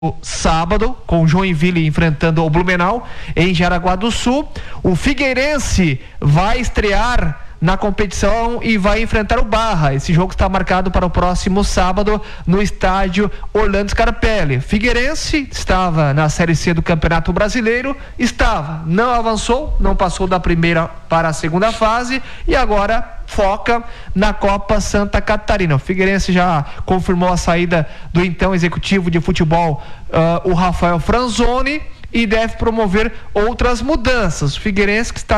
sábado, com o Joinville enfrentando o Blumenau em Jaraguá do Sul. O Figueirense vai estrear na competição e vai enfrentar o Barra. Esse jogo está marcado para o próximo sábado no estádio Orlando Scarpelli. Figueirense estava na Série C do Campeonato Brasileiro, não avançou, não passou da primeira para a segunda fase e agora foca na Copa Santa Catarina. O Figueirense já confirmou a saída do então executivo de futebol, o Rafael Franzoni, e deve promover outras mudanças. O Figueirense que está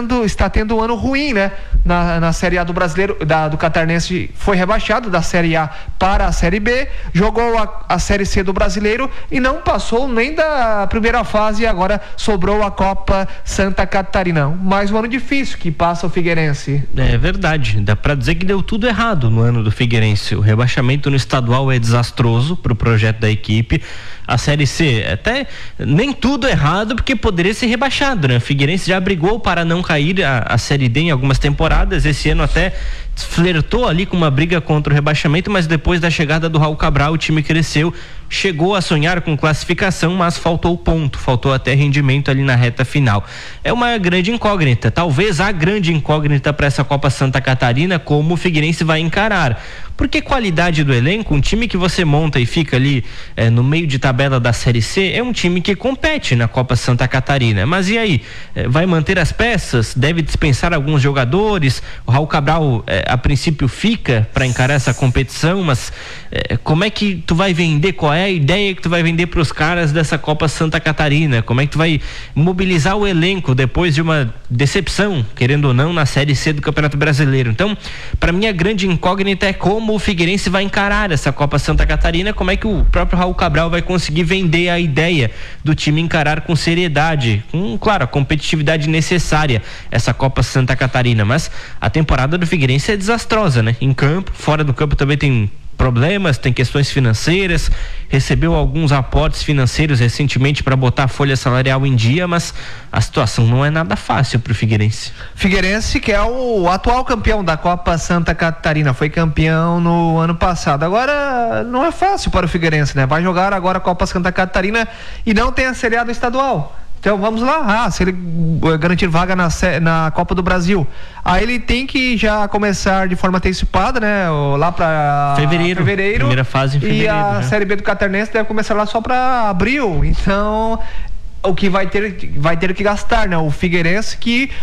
tendo um ano ruim, né? Na Série A do Brasileiro, do Catarinense, foi rebaixado da Série A para a Série B, jogou a Série C do Brasileiro e não passou nem da primeira fase, e agora sobrou a Copa Santa Catarina. Mais um ano difícil que passa o Figueirense. É verdade, dá pra dizer que deu tudo errado no ano do Figueirense. O rebaixamento no estadual é desastroso pro projeto da equipe. A Série C, até nem tudo errado, porque poderia ser rebaixado, né? O Figueirense já brigou para não cair a Série D em algumas temporadas. Esse ano até flertou ali com uma briga contra o rebaixamento, mas depois da chegada do Raul Cabral o time cresceu, chegou a sonhar com classificação, mas faltou ponto, faltou até rendimento ali na reta final. É uma grande incógnita, talvez a grande incógnita para essa Copa Santa Catarina, como o Figueirense vai encarar. Porque qualidade do elenco, um time que você monta e fica ali no meio de tabela da Série C, é um time que compete na Copa Santa Catarina. Mas e aí? Vai manter as peças? Deve dispensar alguns jogadores? O Raul Cabral, a princípio, fica para encarar essa competição, mas como é que tu vai vender? Qual é a ideia que tu vai vender para os caras dessa Copa Santa Catarina? Como é que tu vai mobilizar o elenco depois de uma decepção, querendo ou não, na Série C do Campeonato Brasileiro? Então, para mim, a grande incógnita é como o Figueirense vai encarar essa Copa Santa Catarina, como é que o próprio Raul Cabral vai conseguir vender a ideia do time encarar com seriedade, com, claro, a competitividade necessária, essa Copa Santa Catarina. Mas a temporada do Figueirense é desastrosa, né? Em campo, fora do campo também tem problemas, tem questões financeiras, recebeu alguns aportes financeiros recentemente para botar a folha salarial em dia, mas a situação não é nada fácil para o Figueirense. Figueirense, que é o atual campeão da Copa Santa Catarina, foi campeão no ano passado. Agora não é fácil para o Figueirense, né? Vai jogar agora a Copa Santa Catarina e não tem a Série A do estadual. Então vamos lá, se ele garantir vaga na Copa do Brasil, aí ele tem que já começar de forma antecipada, né? Lá para fevereiro, primeira fase em fevereiro. E a Série B do Catarinense deve começar lá só para abril. Então o que vai ter que gastar, né? O Figueirense, que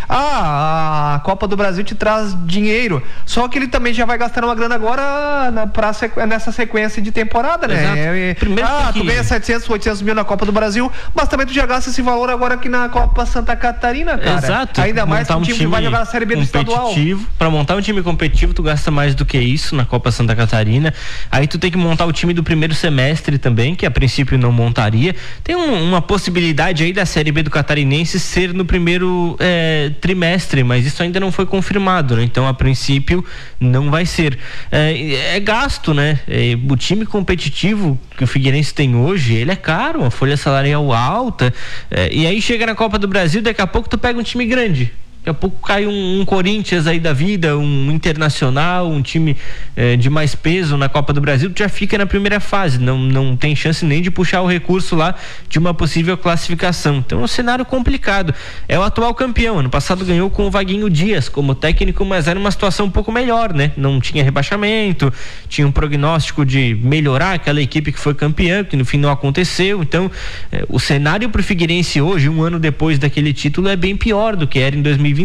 a Copa do Brasil te traz dinheiro, só que ele também já vai gastar uma grana agora nessa sequência de temporada, né? Primeiro tu ganha 700, 800 mil na Copa do Brasil, mas também tu já gasta esse valor agora aqui na Copa Santa Catarina, cara. Exato. Ainda mais que um time que vai jogar na Série B do estadual. Para montar um time competitivo, tu gasta mais do que isso na Copa Santa Catarina. Aí tu tem que montar o time do primeiro semestre também, que a princípio não montaria. Tem uma possibilidade aí da Série B do Catarinense ser no primeiro trimestre, mas isso ainda não foi confirmado, né? Então a princípio não vai ser. É gasto, né? O time competitivo que o Figueirense tem hoje, ele é caro, uma folha salarial alta, e aí chega na Copa do Brasil, daqui a pouco tu pega um time grande. Daqui a pouco cai um Corinthians aí da vida, um Internacional, um time de mais peso na Copa do Brasil, tu já fica na primeira fase, não tem chance nem de puxar o recurso lá de uma possível classificação. Então é um cenário complicado. É o atual campeão, ano passado ganhou com o Vaguinho Dias como técnico, mas era uma situação um pouco melhor, né? Não tinha rebaixamento, tinha um prognóstico de melhorar aquela equipe que foi campeã, que no fim não aconteceu. Então o cenário pro Figueirense hoje, um ano depois daquele título, é bem pior do que era em 2025.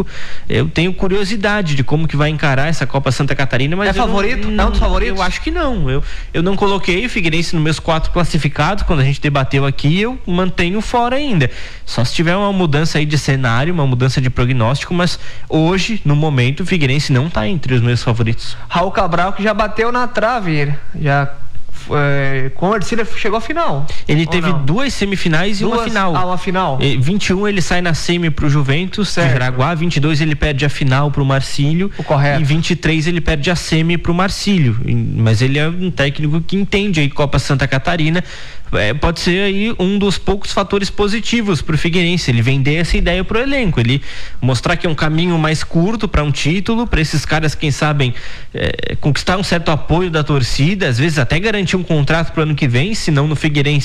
Eu tenho curiosidade de como que vai encarar essa Copa Santa Catarina, mas é favorito? É um dos favoritos? Eu acho que não. Eu não coloquei o Figueirense nos meus 4 classificados. Quando a gente debateu aqui, eu mantenho fora ainda. Só se tiver uma mudança aí de cenário, uma mudança de prognóstico, mas hoje, no momento, o Figueirense não está entre os meus favoritos. Raul Cabral, que já bateu na trave, já com o Ercílio chegou à final. Ele teve 2 semifinais e uma final. Uma final. 21 ele sai na semi pro Juventus de Jaraguá, 22 ele perde a final pro Marcílio, e 23 ele perde a semi pro Marcílio. Mas ele é um técnico que entende aí Copa Santa Catarina. pode ser aí um dos poucos fatores positivos pro Figueirense, ele vender essa ideia pro elenco, ele mostrar que é um caminho mais curto para um título, para esses caras, quem sabem, conquistar um certo apoio da torcida, às vezes até garantir um contrato pro ano que vem, se não no Figueirense,